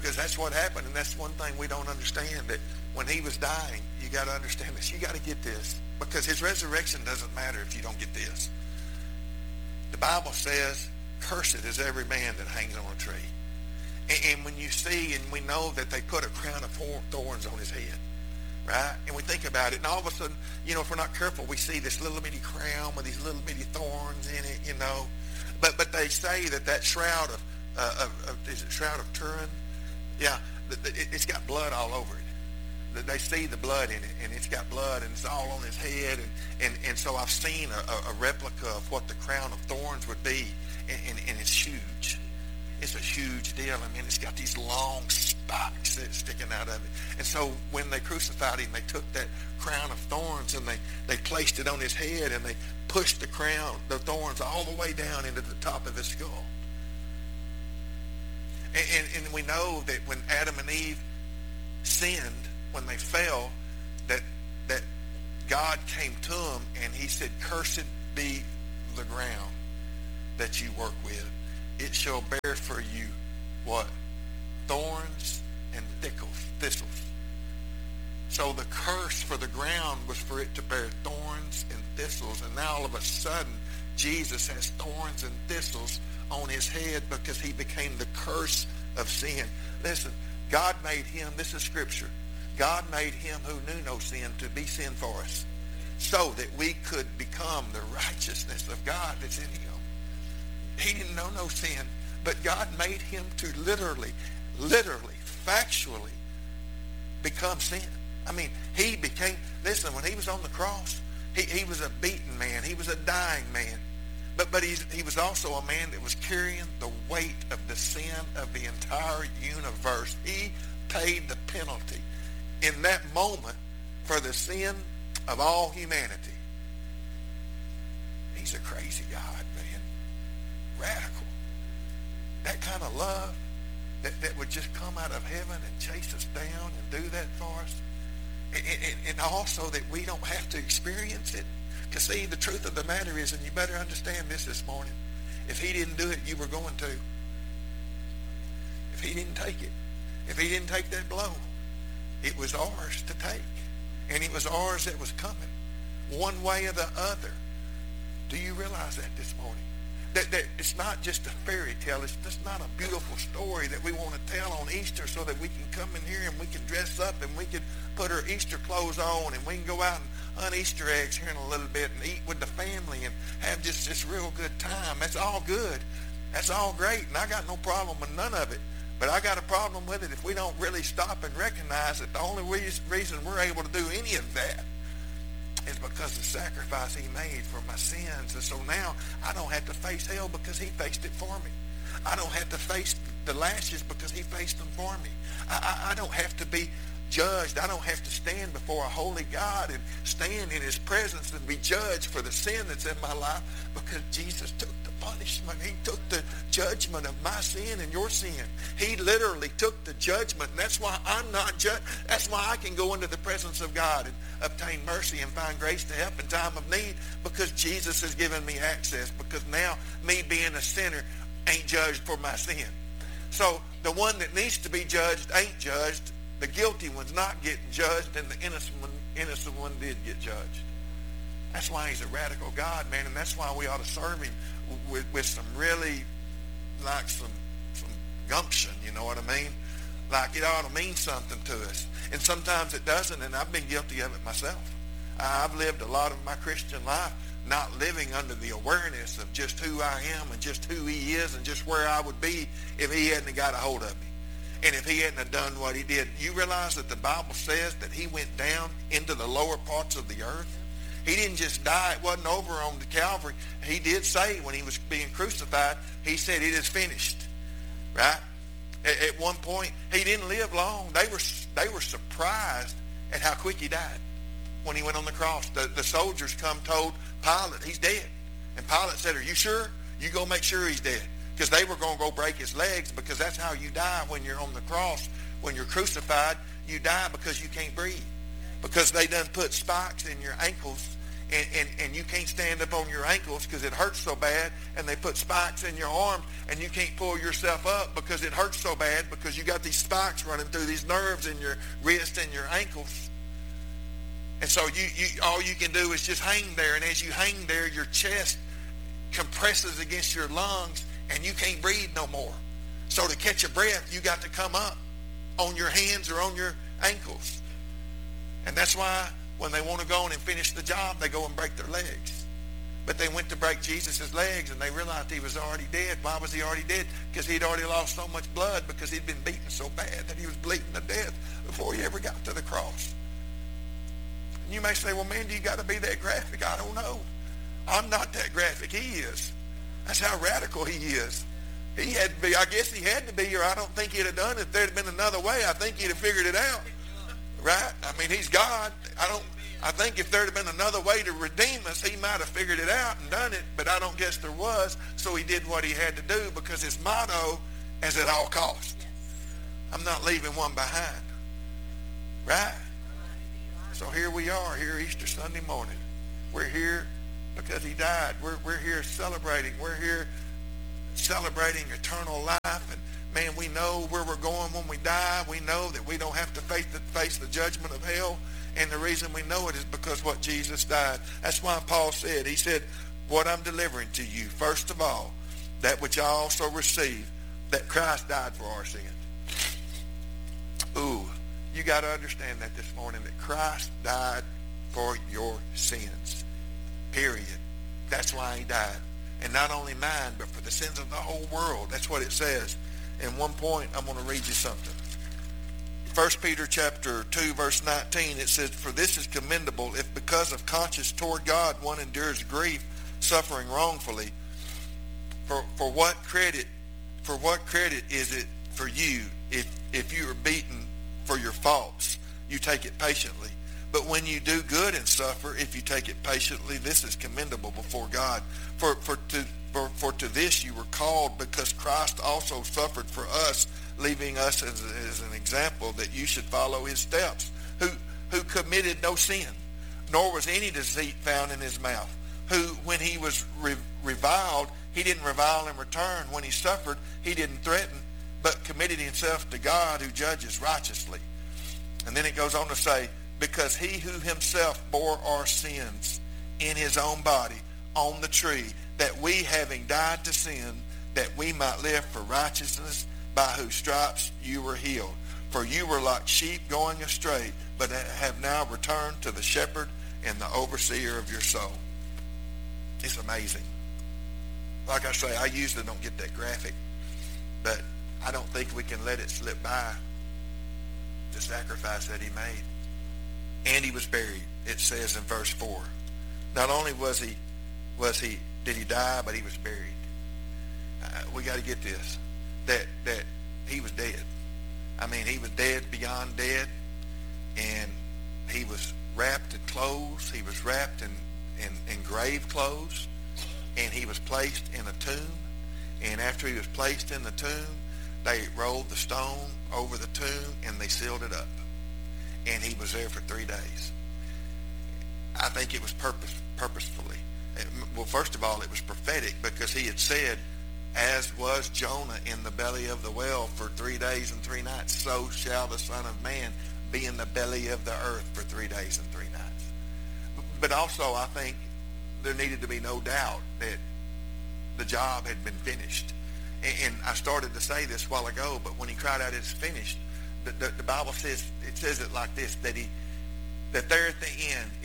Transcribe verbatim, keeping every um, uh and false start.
Because that's what happened, and that's one thing we don't understand, that when he was dying, you got to understand this. You got to get this, because his resurrection doesn't matter if you don't get this. The Bible says, cursed is every man that hangs on a tree. And, and when you see, and we know that they put a crown of thorns on his head, right? And we think about it, and all of a sudden, you know, if we're not careful, we see this little bitty crown with these little bitty thorns in it, you know. But but they say that that shroud of, uh, of, of is it shroud of Turin? Yeah, it's got blood all over it. They see the blood in it, and it's got blood, and it's all on his head. And, and, and so I've seen a, a replica of what the crown of thorns would be, and, and, and it's huge. It's a huge deal. I mean, it's got these long spikes that sticking out of it. And so when they crucified him, they took that crown of thorns, and they, they placed it on his head, and they pushed the crown, the thorns, all the way down into the top of his skull. And, and, and we know that when Adam and Eve sinned, when they fell, that that God came to them and he said, cursed be the ground that you work with. It shall bear for you what? Thorns and thistles. So the curse for the ground was for it to bear thorns and thistles. And now all of a sudden, Jesus has thorns and thistles on his head because he became the curse of sin. Listen, God made him, this is scripture, God made him who knew no sin to be sin for us, so that we could become the righteousness of God that's in him. He didn't know no sin, but God made him to literally, literally, factually become sin. I mean, he became, listen, when he was on the cross, he, he was a beaten man. He was a dying man. But but he's, he was also a man that was carrying the weight of the sin of the entire universe. He paid the penalty in that moment for the sin of all humanity. He's a crazy God, man. Radical. That kind of love that, that would just come out of heaven and chase us down and do that for us. And, and, and also that we don't have to experience it. Because see, the truth of the matter is, and you better understand this this morning, if he didn't do it, you were going to. If he didn't take it, if he didn't take that blow, it was ours to take. And it was ours that was coming, one way or the other. Do you realize that this morning? That, that it's not just a fairy tale. It's just not a beautiful story that we want to tell on Easter so that we can come in here and we can dress up and we can put our Easter clothes on and we can go out and hunt Easter eggs here in a little bit and eat with the family and have just this real good time. That's all good. That's all great, and I got no problem with none of it. But I got a problem with it if we don't really stop and recognize that the only reason we're able to do any of that is because the sacrifice he made for my sins. And so now I don't have to face hell because he faced it for me. I don't have to face the lashes because he faced them for me. I, I, I don't have to be judged. I don't have to stand before a holy God and stand in his presence and be judged for the sin that's in my life because Jesus took the punishment. He took the judgment of my sin and your sin. He literally took the judgment, and that's why I'm not judged. That's why I can go into the presence of God and obtain mercy and find grace to help in time of need, because Jesus has given me access, because now me being a sinner ain't judged for my sin. So the one that needs to be judged ain't judged. The guilty one's not getting judged, and the innocent one, innocent one did get judged. That's why he's a radical God, man, and that's why we ought to serve him with, with some really, like some, some gumption, you know what I mean? Like it ought to mean something to us. And sometimes it doesn't, and I've been guilty of it myself. I've lived a lot of my Christian life not living under the awareness of just who I am and just who he is and just where I would be if he hadn't got a hold of me. And if he hadn't have done what he did. You realize that the Bible says that he went down into the lower parts of the earth? He didn't just die. It wasn't over on the Calvary. He did say when he was being crucified, he said, it is finished. Right? At, at one point, he didn't live long. They were they were surprised at how quick he died when he went on the cross. The, the soldiers come told Pilate, he's dead. And Pilate said, are you sure? You go make sure he's dead. Because they were going to go break his legs, because that's how you die when you're on the cross. When you're crucified, you die because you can't breathe. Because they done put spikes in your ankles and, and, and you can't stand up on your ankles because it hurts so bad, and they put spikes in your arm, and you can't pull yourself up because it hurts so bad because you got these spikes running through these nerves in your wrist and your ankles. And so you, you all you can do is just hang there, and as you hang there, your chest compresses against your lungs, and you can't breathe no more. So to catch a breath, you got to come up on your hands or on your ankles. And that's why when they want to go in and finish the job, they go and break their legs. But they went to break Jesus' legs, and they realized he was already dead. Why was he already dead? Because he'd already lost so much blood, because he'd been beaten so bad that he was bleeding to death before he ever got to the cross. And you may say, well, man, do you got to be that graphic? I don't know. I'm not that graphic. He is. That's how radical he is. He had to be, I guess he had to be, or I don't think he'd have done it if there'd have been another way. I think he'd have figured it out. Right? I mean, he's God. I don't, I think if there'd have been another way to redeem us, he might have figured it out and done it, but I don't guess there was, so he did what he had to do, because his motto is at all costs. I'm not leaving one behind. Right? So here we are, here Easter Sunday morning. We're here because he died. We're, we're here celebrating. We're here celebrating eternal life. And man, we know where we're going when we die. We know that we don't have to face the, face the judgment of hell. And the reason we know it is because what Jesus died. That's why Paul said, he said, what I'm delivering to you, first of all, that which I also received, that Christ died for our sins. Ooh, you got to understand that this morning, that Christ died for your sins. Period. That's why he died. And not only mine, but for the sins of the whole world. That's what it says. And one point, I'm going to read you something. First Peter chapter two, verse nineteen, it says, for this is commendable if because of conscience toward God one endures grief, suffering wrongfully. For for what credit, for what credit is it for you if if you are beaten for your faults, you take it patiently? But when you do good and suffer, if you take it patiently, this is commendable before God. For for to for, for to this you were called, because Christ also suffered for us, leaving us as, as an example that you should follow his steps, who who committed no sin, nor was any deceit found in his mouth, who when he was re- reviled, he didn't revile in return. When he suffered, he didn't threaten, but committed himself to God, who judges righteously. And then it goes on to say, because he who himself bore our sins in his own body on the tree, that we, having died to sin, that we might live for righteousness, by whose stripes you were healed. For you were like sheep going astray, but have now returned to the shepherd and the overseer of your soul. It's amazing. Like I say, I usually don't get that graphic, but I don't think we can let it slip by, the sacrifice that he made. And he was buried, it says in verse four. Not only was he, was he, did he die, but he was buried. Uh, we got to get this, that that he was dead. I mean, he was dead beyond dead, and he was wrapped in clothes. He was wrapped in, in, in grave clothes, and he was placed in a tomb. And after he was placed in the tomb, they rolled the stone over the tomb, and they sealed it up. And he was there for three days. I think it was purpose, purposefully. Well, first of all, it was prophetic, because he had said, as was Jonah in the belly of the whale for three days and three nights, so shall the Son of Man be in the belly of the earth for three days and three nights. But also, I think there needed to be no doubt that the job had been finished. And I started to say this a while ago, but when he cried out, it's finished, the, the, the Bible says, it says it like this, that he, that there at the end,